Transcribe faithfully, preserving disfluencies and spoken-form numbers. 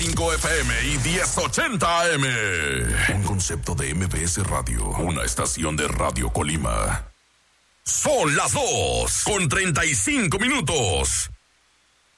cinco F M y diez ochenta A M. Un concepto de M B S Radio, una estación de Radio Colima. Son las dos con treinta y cinco minutos.